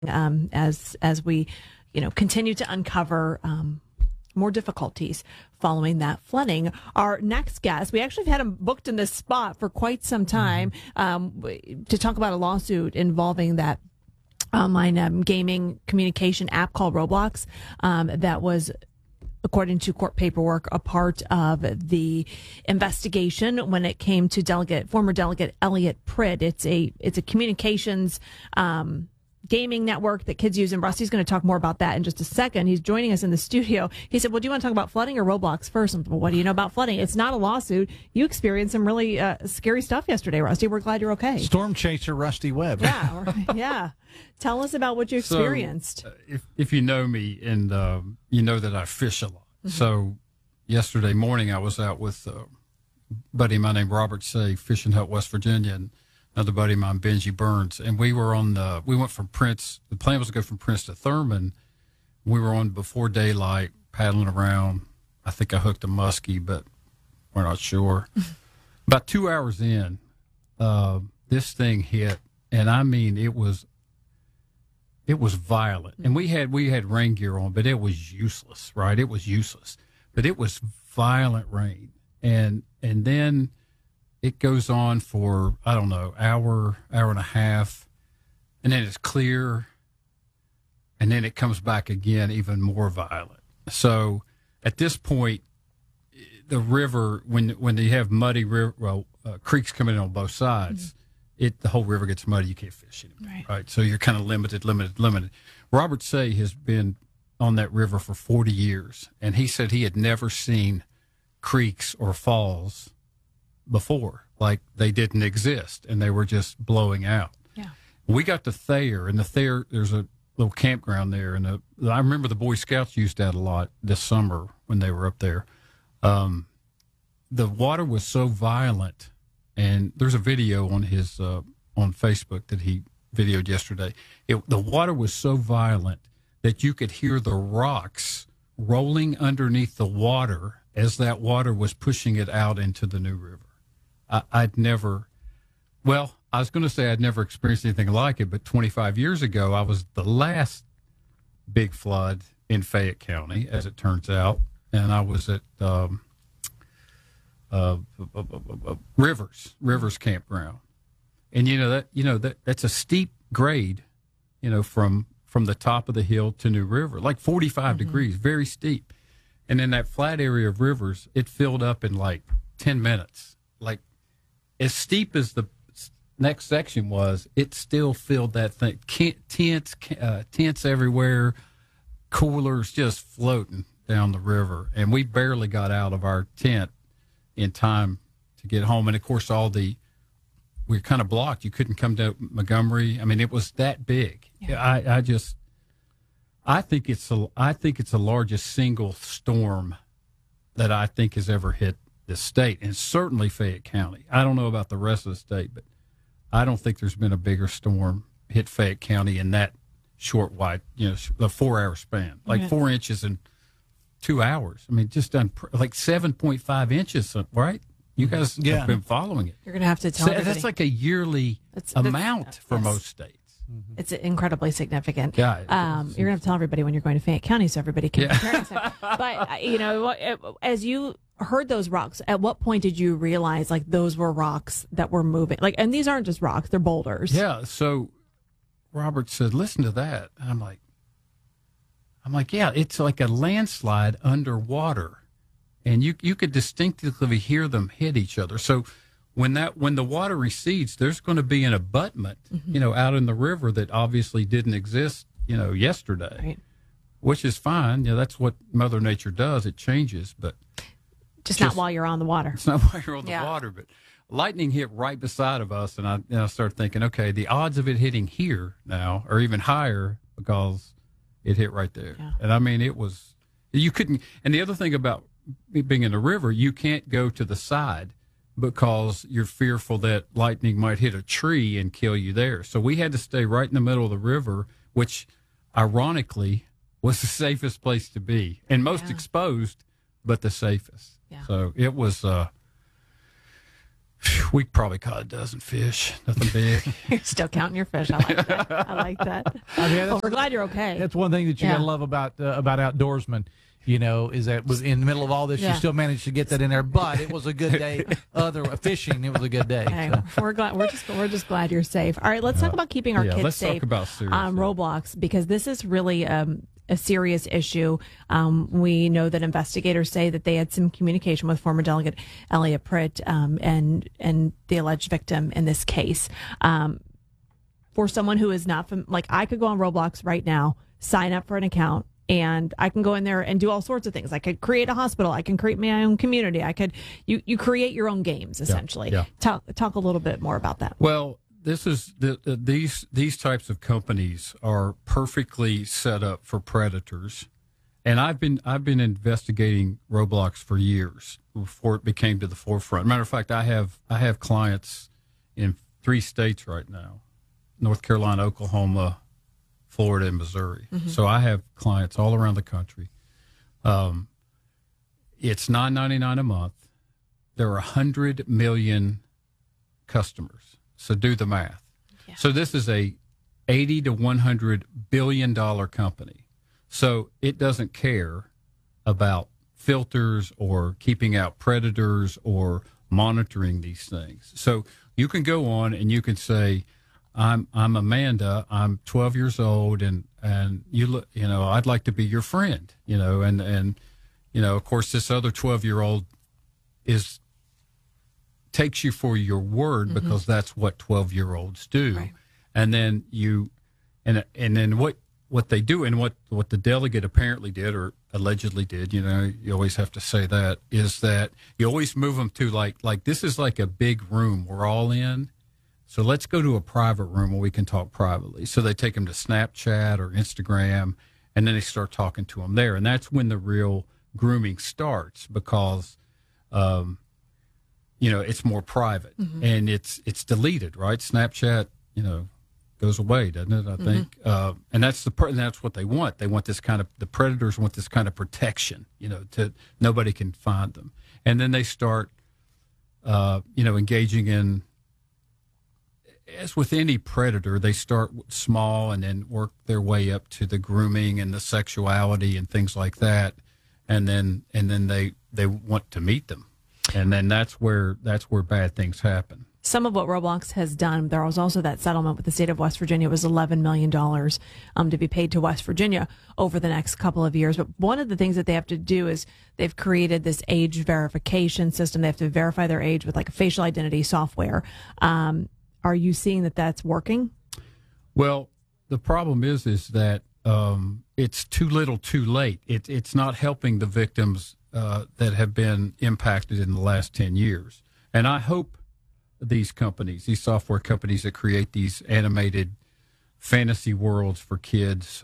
as we, continue to uncover more difficulties following that flooding. Our next guest, we actually have had him booked in this spot for quite some time to talk about a lawsuit involving that online gaming communication app called Roblox that was, according to court paperwork, a part of the investigation when it came to former delegate Elliot Pritt. It's a communications gaming network that kids use, and Rusty's going to talk more about that in just a second. He's joining us in the studio. He said, well, do you want to talk about flooding or Roblox first? Well, what do you know about flooding? It's not a lawsuit. You experienced some really scary stuff yesterday, Rusty. We're glad you're okay. Storm chaser Rusty Webb. Yeah. Tell us about what you experienced. So, if you know me, and you know that I fish a lot. Mm-hmm. So yesterday morning I was out with a buddy of mine named Robert Say, fishing Hut, West Virginia, and another buddy of mine, Benji Burns. And we went from Prince. The plan was to go from Prince to Thurman. We were on before daylight, paddling around. I think I hooked a muskie, but we're not sure. About 2 hours in, this thing hit, and I mean, it was violent. And we had rain gear on, but it was useless, right? It was useless. But it was violent rain. And then it goes on for, I don't know, hour and a half, and then it's clear, and then it comes back again, even more violent. So at this point, the river, when you have muddy river, creeks coming in on both sides, the whole river gets muddy. You can't fish anymore, right? So you're kind of limited. Robert Say has been on that river for 40 years, and he said he had never seen creeks or falls before, like they didn't exist, and they were just blowing out. Yeah. We got to Thayer, and there's a little campground there, and I remember the Boy Scouts used that a lot this summer when they were up there. The water was so violent, and there's a video on his on Facebook that he videoed yesterday. The water was so violent that you could hear the rocks rolling underneath the water as that water was pushing it out into the New River. I was going to say I'd never experienced anything like it, but 25 years ago, I was the last big flood in Fayette County, as it turns out, and I was at Rivers Campground, and that's a steep grade, from the top of the hill to New River, like 45 degrees, very steep, and in that flat area of Rivers, it filled up in like 10 minutes, like. As steep as the next section was, it still filled that thing. Tents everywhere, coolers just floating down the river. And we barely got out of our tent in time to get home. And, of course, we were kind of blocked. You couldn't come to Montgomery. I mean, it was that big. Yeah. I think it's the largest single storm that I think has ever hit the state, and certainly Fayette County. I don't know about the rest of the state, but I don't think there's been a bigger storm hit Fayette County in that short, wide, the 4-hour span, like 4 inches in 2 hours. I mean, just done like 7.5 inches, right? You guys have been following it. You're going to have to tell everybody. That's like a yearly amount for most states. It's incredibly significant. Yeah, you're going to have to tell everybody when you're going to Fayette County so everybody can compare themselves. But, as you heard those rocks, at what point did you realize, like, those were rocks that were moving? Like, and these aren't just rocks, they're boulders. Yeah, so Robert said, listen to that. And I'm like, yeah, it's like a landslide underwater. And you could distinctly hear them hit each other. So when the water recedes, there's going to be an abutment, out in the river that obviously didn't exist, yesterday, right. Which is fine. That's what Mother Nature does. It changes, but just not while you're on the water. It's not while you're on the water, but lightning hit right beside of us, and I started thinking, okay, the odds of it hitting here now are even higher because it hit right there. Yeah. And I mean, you couldn't. And the other thing about being in the river, you can't go to the side because you're fearful that lightning might hit a tree and kill you there. So we had to stay right in the middle of the river, which ironically was the safest place to be and most exposed, but the safest. Yeah. So it was We probably caught a dozen fish. Nothing big. You're still counting your fish. I like that. I like that. I mean, Well, we're glad you're okay. That's one thing that you Yeah. gotta love about outdoorsmen. You know, is that was in the middle of all this, Yeah. you still managed to get that in there. But it was a good day. Fishing, it was a good day. Hey, So. we're glad. We're just glad you're safe. All right, let's talk about keeping our kids let's safe talk about serious on things. Roblox, because this is really a serious issue. We know that investigators say that they had some communication with former delegate Elliot Pritt and the alleged victim in this case. For someone who is not like, I could go on Roblox right now, sign up for an account, and I can go in there and do all sorts of things. I could create a hospital. I can create my own community. I could you create your own games essentially. yeah. Talk a little bit more about that. Well, this is these types of companies are perfectly set up for predators, and I've been investigating Roblox for years before it became to the forefront. Matter of fact, I have clients in 3 states right now: North Carolina, Oklahoma, Florida, and Missouri. So I have clients all around the country. It's $9.99 a month. There are 100 million customers. So do the math. Yeah. So this is a $80 to $100 billion company. So it doesn't care about filters or keeping out predators or monitoring these things. So you can go on and you can say, I'm Amanda. I'm 12 years old, and I'd like to be your friend. And of course, this other 12-year-old takes you for your word because that's what 12-year-olds do. Right. And then and then what they do, and what the delegate apparently did or allegedly did, you always have to say that, is that you always move them to like this is like a big room we're all in. So let's go to a private room where we can talk privately. So they take them to Snapchat or Instagram, and then they start talking to them there. And that's when the real grooming starts, because, it's more private and it's deleted, right? Snapchat, goes away, doesn't it? I think. And that's what they want. They want this the predators want this kind of protection, to nobody can find them. And then they start, engaging in, as with any predator, they start small and then work their way up to the grooming and the sexuality and things like that, and then they want to meet them, and then that's where bad things happen. Some of what Roblox has done, there was also that settlement with the state of West Virginia. It was $11 million to be paid to West Virginia over the next couple of years. But one of the things that they have to do is they've created this age verification system. They have to verify their age with like a facial identity software. Are you seeing that that's working? Well, the problem is that it's too little, too late. It's not helping the victims that have been impacted in the last 10 years. And I hope these software companies that create these animated fantasy worlds for kids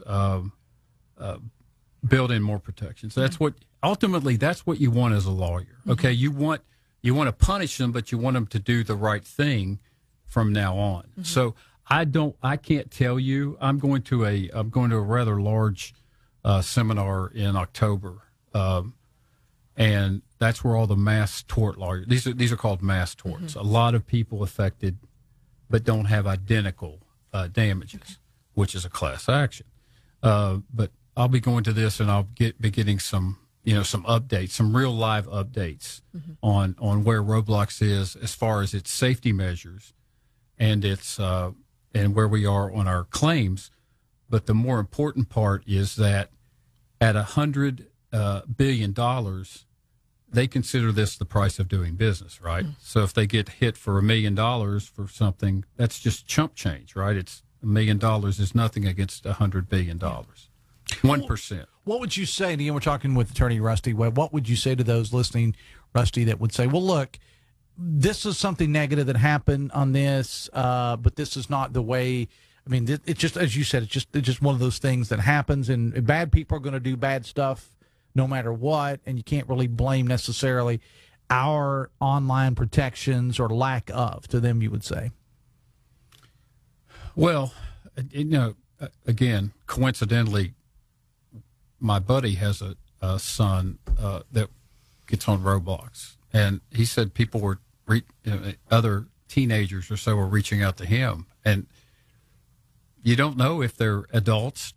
build in more protections. So that's ultimately that's what you want as a lawyer. Okay, you want to punish them, but you want them to do the right thing from now on. So I can't tell you. I'm going to a rather large seminar in October, and that's where all the mass tort lawyers. These are called mass torts. A lot of people affected, but don't have identical damages, which is a class action. But I'll be going to this, and I'll be getting some updates, some real live updates on where Roblox is as far as its safety measures and its and where we are on our claims. But the more important part is that at $100 billion, they consider this the price of doing business, right? So if they get hit for $1 million for something, that's just chump change, right? It's $1 million is nothing against $100 billion. 1%. What would you say, and again, we're talking with attorney Rusty Webb, what would you say to those listening, Rusty, that would say, well, look, this is something negative that happened on this, but this is not the way. I mean, it's just, as you said, it's just one of those things that happens, and bad people are going to do bad stuff no matter what, and you can't really blame necessarily our online protections or lack of to them, you would say. Well, again, coincidentally, my buddy has a son that gets on Roblox, and he said people were other teenagers or so are reaching out to him, and you don't know if they're adults